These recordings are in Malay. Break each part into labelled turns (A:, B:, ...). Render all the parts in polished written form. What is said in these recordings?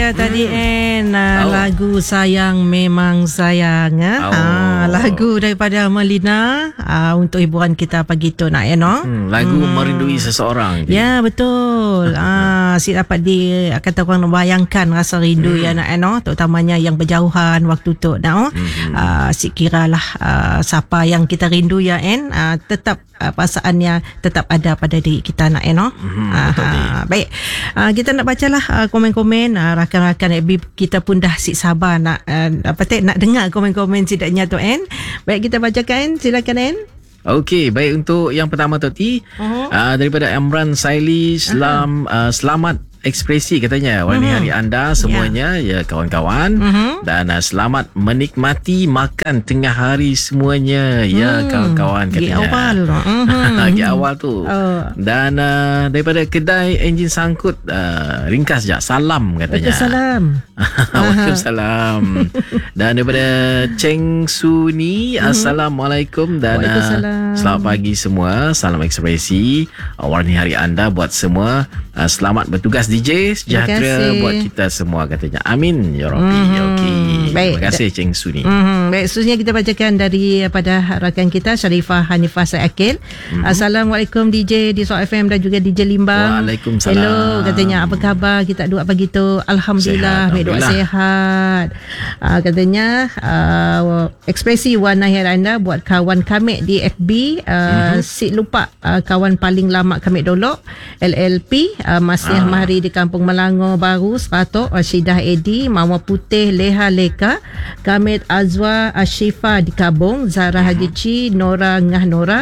A: baca tadi lagu Sayang Memang Sayang. Lagu daripada Melina untuk hiburan kita pagi tu nak
B: lagu merindui seseorang.
A: Ya, betul. Si dapat kata orang bayangkan rasa rindu ya nak terutamanya yang berjauhan waktu tu si kiralah siapa yang kita rindu ya tetap perasaannya tetap ada pada diri kita nak baik. Kita nak bacalah komen-komen rakan-rakan FB kita pun dah sabar nak dengar komen-komen sidaknya tu Baik, kita bacakan, silakan
B: Okey, baik, untuk yang pertama tu daripada Amran Saili, selamat ekspresi katanya. Warna hari anda semuanya ya kawan-kawan, dan selamat menikmati makan tengah hari semuanya ya kawan-kawan katanya. Lagi awal tu. Dan daripada kedai enjin sangkut, ringkas je, salam katanya. Waalaikumsalam. Dan daripada Cheng Suni, Assalamualaikum dan selamat pagi semua. Salam ekspresi warna hari anda buat semua. Selamat bertugas DJ, sejahtera buat kita semua katanya. Amin ya Rabbi. Okey. Terima kasih Cheng Suni.
A: Baik, seterusnya kita bacakan daripada rakan kita Sharifah Hanifah Saakil. Assalamualaikum DJ di Suara FM dan juga DJ Limbang.
B: Waalaikumsalam.
A: Hello katanya, apa khabar kita dua pagi tu? Alhamdulillah, baik, doa sihat. Katanya ekspresi warna hari anda buat kawan kami di FB. Si lupa kawan paling lama kami dolok LLP Masih Mahri di Kampung Melangor Baru, Seratok, Syidah Edi, Mama Putih, Leha Leka, Kamid Azwa, Ashifa di Kabung, Zara Haji Ci, Nora Ngah Nora,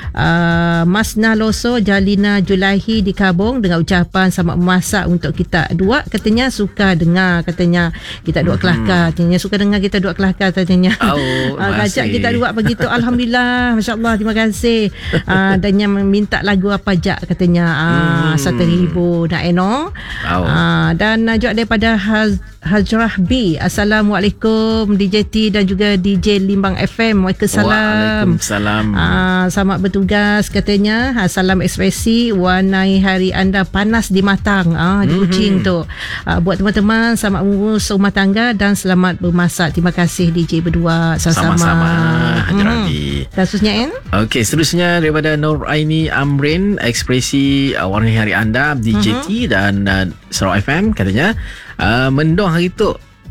A: Masna Loso, Jalina Julaihi di Kabung, dengan ucapan selamat memasak untuk kita dua. Katanya suka dengar, katanya kita dua kelakar, katanya suka dengar kita dua kelakar katanya. Kajak kita dua begitu. Alhamdulillah, masya-Allah, terima kasih. Dan yang meminta lagu apa jak katanya 1,000 nak dan juga daripada Hajrah B. Assalamualaikum DJ T dan juga DJ Limbang FM. Waalaikumsalam. Selamat bertugas katanya. Salam ekspresi warnai hari anda panas di matang di Kuching tu. Buat teman-teman selamat mengurus rumah tangga dan selamat bermasak. Terima kasih DJ berdua.
B: Sama-sama Hajrah B.
A: Dan seterusnya
B: Okey, seterusnya daripada Nur Aini Amrin, ekspresi warnai hari anda DJ T dan Sarawak FM katanya. Mendong hari tu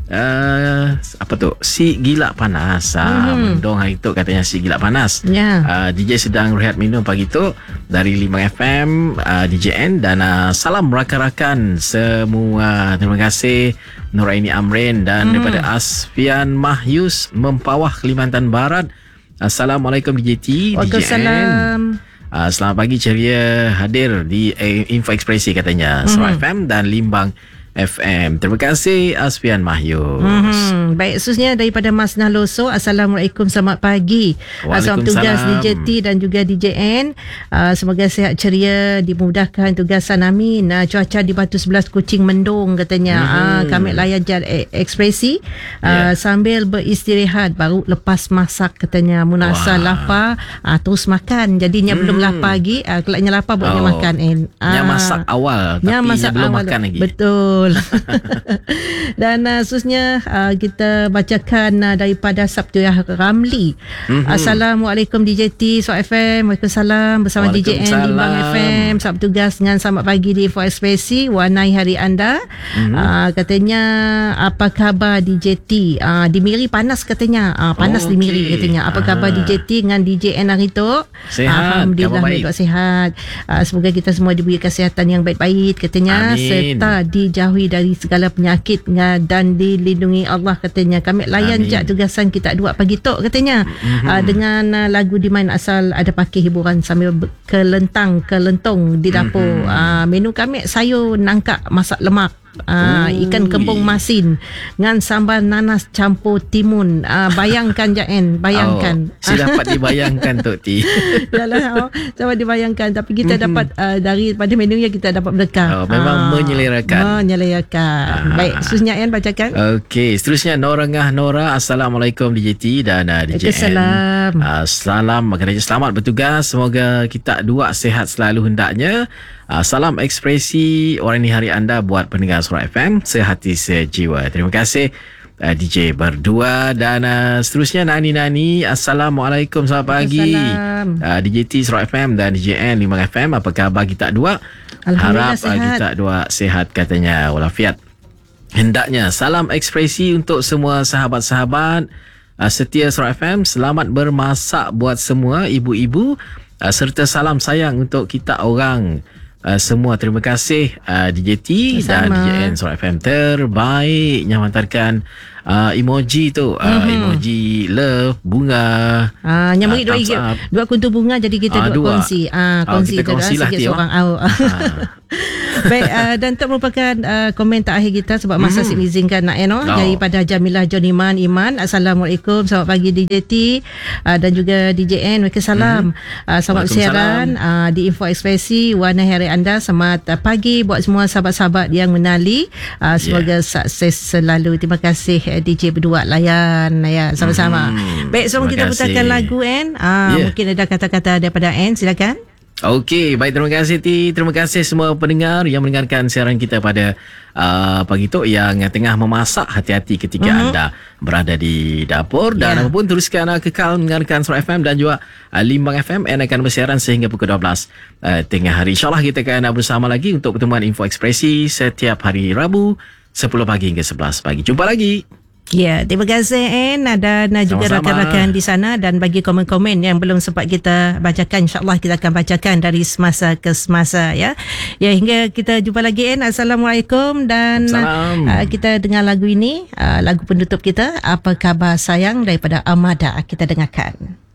B: si gila panas. Mendong hari tu katanya si gila panas. DJ sedang rehat minum pagi tu dari Limbang FM, DJ N, dan salam rakan-rakan semua. Terima kasih Nuraini Amrin. Dan daripada Asfian Mahyus, Mempawah, Kalimantan Barat. Assalamualaikum DJ T, DJ N. Selamat pagi, ceria hadir di Info Ekspresi katanya. Sarawak FM dan Limbang FM. Terima kasih Asfian Mahyus.
A: Baik, khususnya daripada Mas Naloso, Assalamualaikum, selamat pagi. Selamat tugas DJ T dan juga DJ N. Semoga sihat ceria, dimudahkan tugasan, amin. Cuaca di Batu 11 Kuching mendung katanya. Kami layan ekspresi sambil beristirahat baru lepas masak katanya. Munasa lapar terus makan, jadinya belum lapar lagi. Kelaknya lapar buatnya makan.
B: Yang masak awal tapi belum makan lagi.
A: Betul. Dan khususnya kita bacakan daripada Sabtu Ramli. Assalamualaikum DJ T, Suara FM. Waalaikumsalam bersama DJ N Limbang FM. Selamat tugas dengan selamat pagi di Info Ekspresi warnai hari anda. Katanya apa khabar DJ T? Di Miri panas katanya. Panas di Miri katanya. Apa khabar DJ T dengan DJ N hari tu?
B: Sihat.
A: Alhamdulillah, baik, sihat. Semoga kita semua diberi kesihatan yang baik-baik katanya. Amin. Serta dijauhi dari segala penyakit dan dilindungi Allah katanya. Kami layan jak tugasan kita dua pagi tok katanya. Dengan lagu dimain asal ada pakai hiburan sambil kelentong di dapur. Menu kami sayur nangka masak lemak, ikan kembung masin dengan sambal nanas campur timun. Bayangkan Jaen, bayangkan.
B: Si dapat dibayangkan Tok T.
A: Yalah, dapat dibayangkan, tapi kita dapat daripada menunya kita dapat berdekat.
B: Memang menyelerakan.
A: Baik, seterusnya N bacakan.
B: Okey, seterusnya Nora Ngah Nora. Assalamualaikum DJ T dan DJ N. Salam, selamat bertugas. Semoga kita dua sihat selalu hendaknya. Salam ekspresi warna hari anda buat pendengar Surat FM sehati sejiwa. Terima kasih DJ berdua. Dan seterusnya Nani. Assalamualaikum, selamat pagi. DJ T Surat FM dan DJ N 5 FM. Apa khabar kita dua? Harap kita dua sihat katanya, walafiat hendaknya. Salam ekspresi untuk semua sahabat-sahabat setia Surat FM. Selamat bermasak buat semua ibu-ibu, serta salam sayang untuk kita orang semua. Terima kasih DJ T dan DJ N Surat FM terbaik yang hantarkan emoji tu, emoji love, bunga.
A: Yang beri dua kuntu bunga, jadi kita dua kongsi. Kongsi
B: kita kongsi lah
A: seorang. Baik, dan itu merupakan komen terakhir kita sebab masa mengizinkan nak daripada Jamilah Joniman Iman. Assalamualaikum, selamat pagi DJ T dan juga DJ N. Waalaikumsalam. Selamat siaran di Info Ekspresi warna hari anda. Selamat pagi buat semua sahabat-sahabat yang menali. Semoga sukses selalu. Terima kasih DJ berdua layan sama-sama. Baik, sekarang kita putarkan lagu N. Mungkin ada kata-kata daripada N, silakan.
B: Okey, baik, terima kasih Ti. Terima kasih semua pendengar yang mendengarkan siaran kita pada pagi tu, yang tengah memasak. Hati-hati ketika anda berada di dapur. Dan apapun, teruskan kekal mendengarkan Surat FM dan juga Limbang FM. And akan bersiaran sehingga pukul 12 tengah hari. InsyaAllah kita akan bersama lagi untuk pertemuan Info Ekspresi setiap hari Rabu 10 pagi hingga 11 pagi. Jumpa lagi.
A: Ya, terima kasih Anne dan juga rakan-rakan di sana. Dan bagi komen-komen yang belum sempat kita bacakan, insyaAllah kita akan bacakan dari semasa ke semasa ya. Hingga kita jumpa lagi Anne. Assalamualaikum. Dan kita dengar lagu ini, lagu penutup kita, Apa Khabar Sayang daripada Armada. Kita dengarkan.